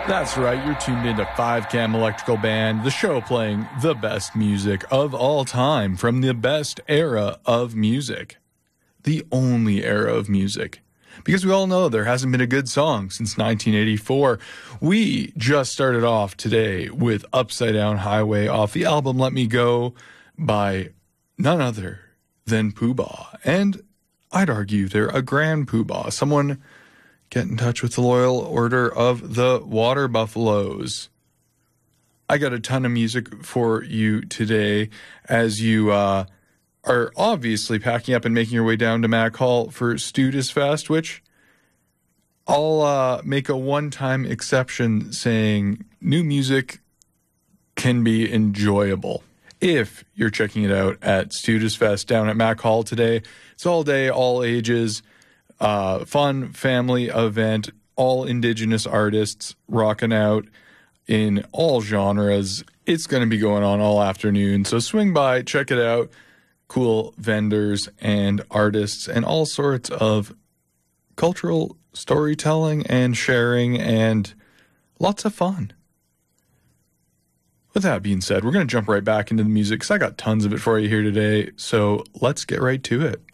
That's right, you're tuned into 5Cam Electrical Band, the show playing the best music of all time from the best era of music. The only era of music. Because we all know there hasn't been a good song since 1984. We just started off today with Upside Down Highway off the album Let Me Go by none other than Puba. And I'd argue they're a grand Puba, someone get in touch with the Loyal Order of the Water Buffaloes. I got a ton of music for you today as you are obviously packing up and making your way down to Mac Hall for Studis Fest, which I'll make a one-time exception saying new music can be enjoyable. If you're checking it out at Studis Fest down at Mac Hall today, it's all day, all ages, fun family event, all indigenous artists rocking out in all genres. It's going to be going on all afternoon, so swing by, check it out. Cool vendors and artists and all sorts of cultural storytelling and sharing and lots of fun. With that being said, we're going to jump right back into the music because I got tons of it for you here today, so let's get right to it.